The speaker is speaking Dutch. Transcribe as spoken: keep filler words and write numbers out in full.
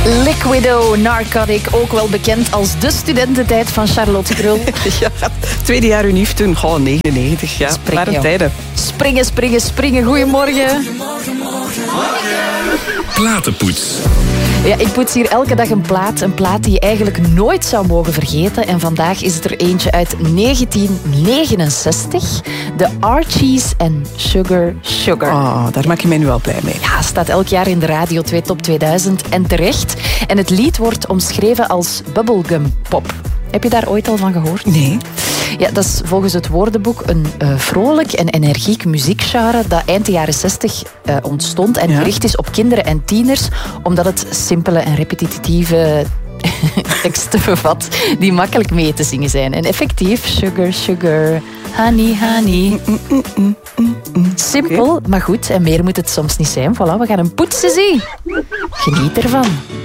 Liquido, Narcotic, ook wel bekend als de studententijd van Charlotte Krul. Ja, tweede jaar unief toen, gewoon negenennegentig. Ja, Spring, waren joh. tijden. Springen, springen, springen. Goedemorgen. Platenpoets. Ja, ik poets hier elke dag een plaat. Een plaat die je eigenlijk nooit zou mogen vergeten. En vandaag is het er eentje uit negentien negenenzestig. De Archies en Sugar Sugar. Oh, daar maak je mij nu wel blij mee. Ja, staat elk jaar in de Radio twee Top tweeduizend en terecht. En het lied wordt omschreven als bubblegum pop. Heb je daar ooit al van gehoord? Nee. Ja, dat is volgens het woordenboek een uh, vrolijk en energiek muziekgenre dat eind de jaren zestig uh, ontstond en Ja. gericht is op kinderen en tieners, omdat het simpele en repetitieve teksten bevat die makkelijk mee te zingen zijn. En effectief, sugar, sugar, honey, honey. Simpel, maar goed. En meer moet het soms niet zijn. Voilà, we gaan hem poetsen, zie. Geniet ervan.